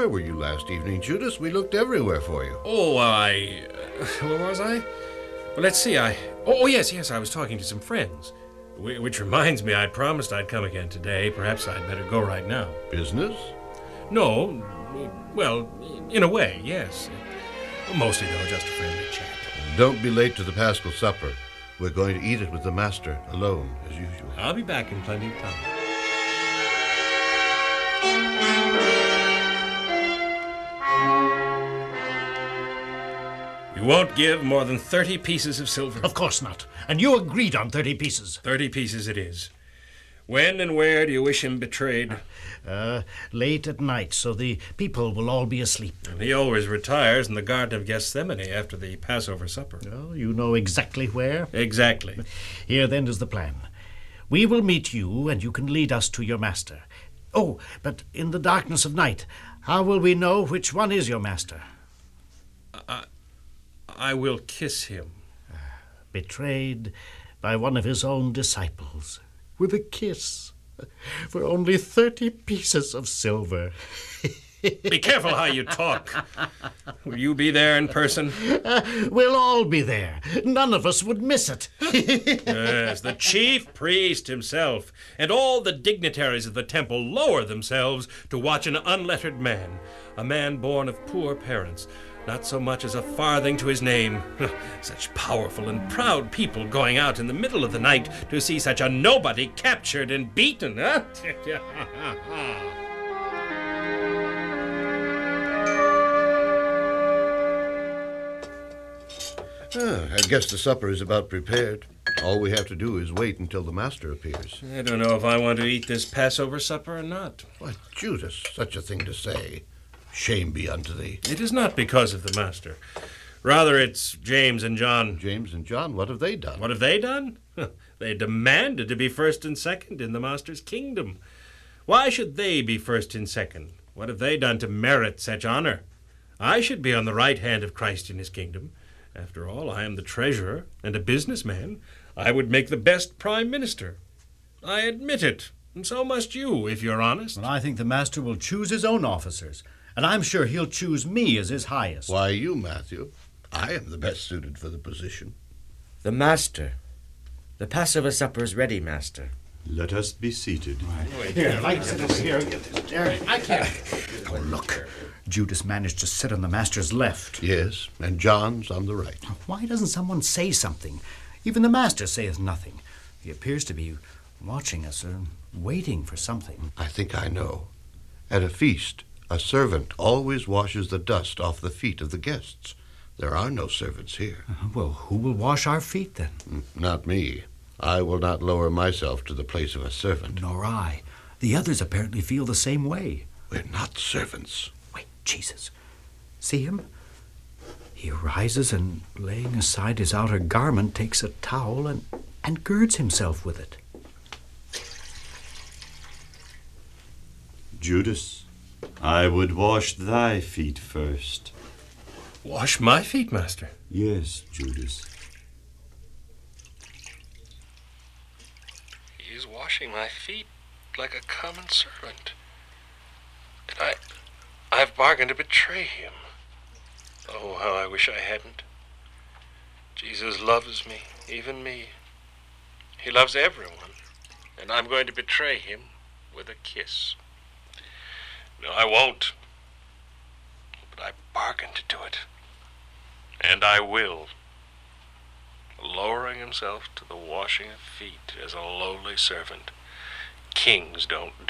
Where were you last evening, Judas? We looked everywhere for you. Oh, where was I? Well, let's see, yes, I was talking to some friends. Which reminds me, I promised I'd come again today. Perhaps I'd better go right now. Business? No, well, in a way, yes. Mostly, though, just a friendly chat. Don't be late to the Paschal supper. We're going to eat it with the Master, alone, as usual. I'll be back in plenty of time. You won't give more than 30 pieces of silver. Of course not. And you agreed on 30 pieces. 30 pieces it is. When and where do you wish him betrayed? Late at night, so the people will all be asleep. And he always retires in the Garden of Gethsemane after the Passover supper. Oh, you know exactly where? Exactly. Here, then, is the plan. We will meet you, and you can lead us to your master. Oh, but in the darkness of night, how will we know which one is your master? I will kiss him. Betrayed by one of his own disciples. With a kiss. For only 30 pieces of silver. Be careful how you talk. Will you be there in person? We'll all be there. None of us would miss it. Yes, the chief priest himself and all the dignitaries of the temple lower themselves to watch an unlettered man, a man born of poor parents, not so much as a farthing to his name. Such powerful and proud people going out in the middle of the night to see such a nobody captured and beaten, huh? I guess the supper is about prepared. All we have to do is wait until the Master appears. I don't know if I want to eat this Passover supper or not. Why, Judas, such a thing to say. Shame be unto thee. It is not because of the Master. Rather, it's James and John. James and John, what have they done? What have they done? They demanded to be first and second in the Master's kingdom. Why should they be first and second? What have they done to merit such honor? I should be on the right hand of Christ in his kingdom. After all, I am the treasurer and a businessman. I would make the best prime minister. I admit it, and so must you, if you're honest. Well, I think the Master will choose his own officers. And I'm sure he'll choose me as his highest. Why, you, Matthew. I am the best suited for the position. The Master. The Passover supper is ready, Master. Let us be seated. Here, lights it here. There, I can't. Oh, look. Judas managed to sit on the Master's left. Yes, and John's on the right. Why doesn't someone say something? Even the Master saith nothing. He appears to be watching us or waiting for something. I think I know. At a feast, a servant always washes the dust off the feet of the guests. There are no servants here. Well, who will wash our feet, then? Not me. I will not lower myself to the place of a servant. Nor I. The others apparently feel the same way. We're not servants. Wait, Jesus. See him? He rises and, laying aside his outer garment, takes a towel and girds himself with it. Judas, I would wash thy feet first. Wash my feet, Master? Yes, Judas. He is washing my feet like a common servant. And I've bargained to betray him. Oh, how I wish I hadn't. Jesus loves me, even me. He loves everyone, and I'm going to betray him with a kiss. No, I won't. But I bargained to do it. And I will. Lowering himself to the washing of feet as a lowly servant. Kings don't